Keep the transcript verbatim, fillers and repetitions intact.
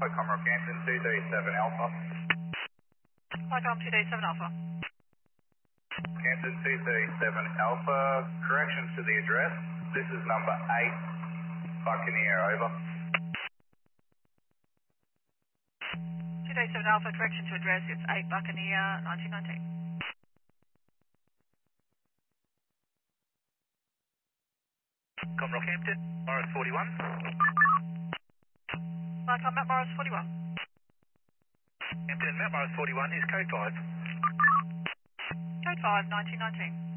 Comrock Hampton, two D seven Alpha. Lycom two D seven Alpha. Hampton two D seven Alpha, corrections to the address. This is number eight, Buccaneer, over. two D seven Alpha, correction to address, it's eight Buccaneer, nineteen nineteen. Comrock Hampton, Morris forty-one. Lycom Mount Morris forty-one. Hampton, Mount Morris forty-one is code five. Code five, nineteen nineteen.